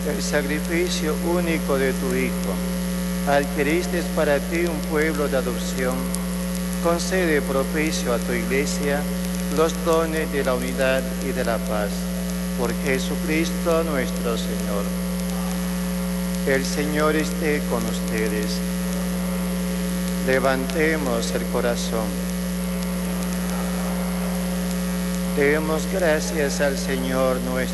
el sacrificio único de tu Hijo, adquiriste para ti un pueblo de adopción. Concede propicio a tu Iglesia los dones de la unidad y de la paz. Por Jesucristo nuestro Señor. El Señor esté con ustedes. Levantemos el corazón. Demos gracias al Señor nuestro